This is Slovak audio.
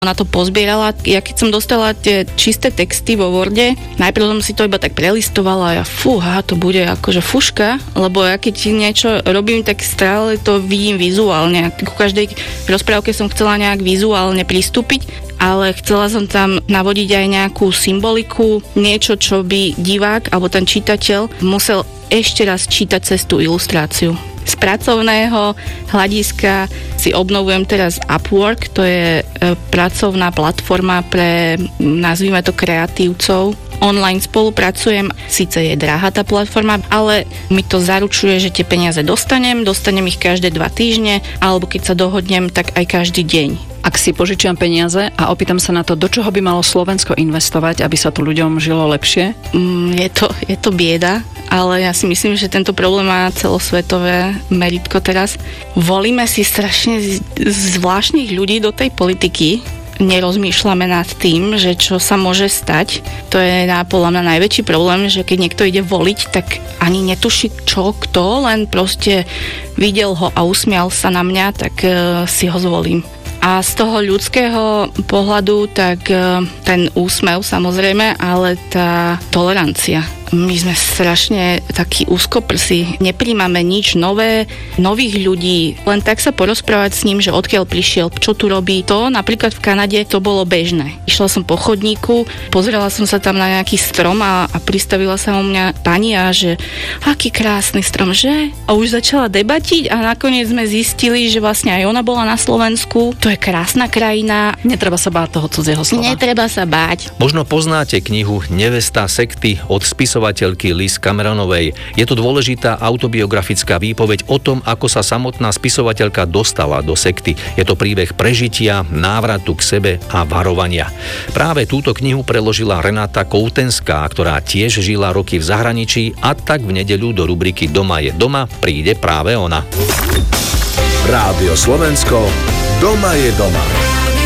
Ona to pozbierala. Ja keď som dostala tie čisté texty vo Worde, najprv som si to iba tak prelistovala a ja fúha, to bude akože fuška, lebo ja keď niečo robím, tak stále to vidím vizuálne. Ku každej rozprávke som chcela nejak vizuálne pristúpiť, ale chcela som tam navodiť aj nejakú symboliku, niečo, čo by divák alebo ten čitateľ musel ešte raz čítať cez tú ilustráciu. Z pracovného hľadiska si obnovujem teraz Upwork, to je pracovná platforma pre, nazvime to, kreatívcov. Online spolupracujem, síce je drahá tá platforma, ale mi to zaručuje, že tie peniaze dostanem ich každé 2 týždne, alebo keď sa dohodnem, tak aj každý deň. Ak si požičiam peniaze a opýtam sa na to, do čoho by malo Slovensko investovať, aby sa tu ľuďom žilo lepšie? Je to bieda, ale ja si myslím, že tento problém má celosvetové meritko teraz. Volíme si strašne zvláštnych ľudí do tej politiky, nerozmýšľame nad tým, že čo sa môže stať. To je podľa mňa najväčší problém, že keď niekto ide voliť, tak ani netuší čo, kto, len proste videl ho a usmial sa na mňa, tak si ho zvolím. A z toho ľudského pohľadu, tak ten úsmev samozrejme, ale tá tolerancia. My sme strašne takí úzkoprsí, nepríjmame nič nové, nových ľudí, len tak sa porozprávať s ním, že odkiaľ prišiel, čo tu robí. To napríklad v Kanade to bolo bežné. Išla som po chodníku, pozrela som sa tam na nejaký strom a pristavila sa u mňa pani a že aký krásny strom, že? A už začala debatiť a nakoniec sme zistili, že vlastne aj ona bola na Slovensku. To je krásna krajina. Netreba sa báť toho cudzieho slova. Netreba sa báť. Možno poznáte knihu Nevesta sekty od spisovateľky Liz Cameronovej. Je to dôležitá autobiografická výpoveď o tom, ako sa samotná spisovateľka dostala do sekty. Je to príbeh prežitia, návratu k sebe a varovania. Práve túto knihu preložila Renata Koutenská, ktorá tiež žila roky v zahraničí, a tak v nedeľu do rubriky Doma je doma príde práve ona. Rádio Slovensko, Doma je doma.